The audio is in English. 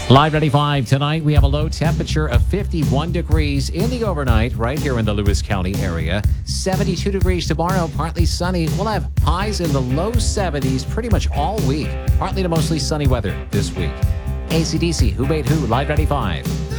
Live 95 tonight, we have a low temperature of 51 degrees in the overnight right here in the Lewis County area. 72 degrees tomorrow, partly sunny. We'll have highs in the low 70s pretty much all week. Partly to mostly sunny weather this week. AC/DC, Who Made Who, Live 95.